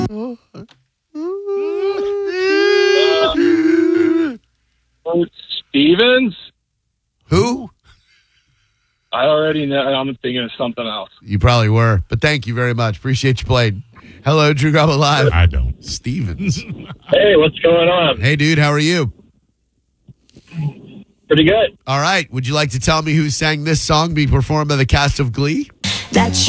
Stevens? Who? I already know. I'm thinking of something else. You probably were, but thank you very much. Appreciate you playing. Hello, Drew Garabo Live. I don't. Stevens. Hey, what's going on? Hey, dude, how are you? Pretty good. All right. Would you like to tell me who sang this song being performed by the cast of Glee? That's